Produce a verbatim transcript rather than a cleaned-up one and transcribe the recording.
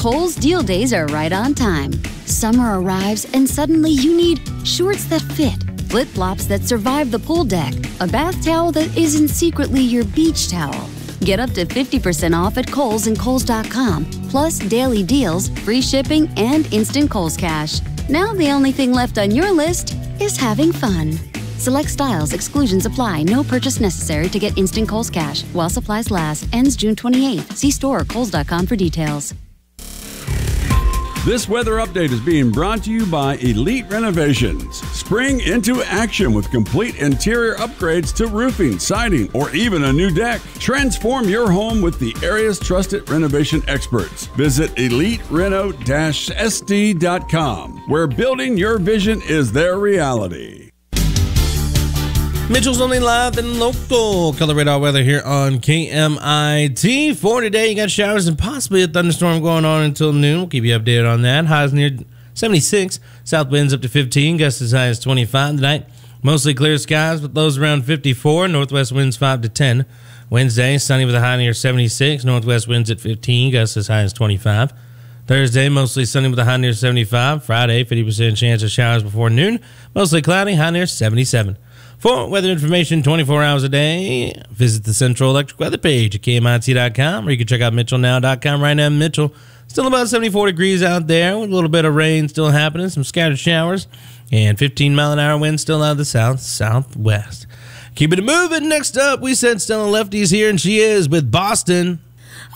Kohl's deal days are right on time. Summer arrives and suddenly you need shorts that fit, flip-flops that survive the pool deck, a bath towel that isn't secretly your beach towel. Get up to fifty percent off at Kohl's and Kohl's dot com, plus daily deals, free shipping, and instant Kohl's Cash. Now the only thing left on your list is having fun. Select styles, exclusions apply, no purchase necessary to get instant Kohl's Cash. While supplies last, ends June twenty-eighth. See store or Kohl's dot com for details. This weather update is being brought to you by Elite Renovations. Spring into action with complete interior upgrades to roofing, siding, or even a new deck. Transform your home with the area's trusted renovation experts. Visit elite reno dash s d dot com, where building your vision is their reality. Mitchell's Only Live and Local. Color radar weather here on K M I T. For today, you got showers and possibly a thunderstorm going on until noon. We'll keep you updated on that. Highs near seventy-six. South winds up to fifteen. Gusts as high as twenty-five tonight. Mostly clear skies with lows around fifty-four. Northwest winds five to ten. Wednesday, sunny with a high near seventy-six. Northwest winds at fifteen. Gusts as high as twenty-five. Thursday, mostly sunny with a high near seventy-five. Friday, fifty percent chance of showers before noon. Mostly cloudy, high near seventy-seven. For weather information twenty-four hours a day, visit the Central Electric weather page at K M I T dot com, or you can check out Mitchell Now dot com. Right now in Mitchell, still about seventy-four degrees out there with a little bit of rain still happening, some scattered showers, and fifteen mile an hour wind still out of the south southwest. Keep it moving. Next up, we said Stella Lefty's here, and she is with Boston.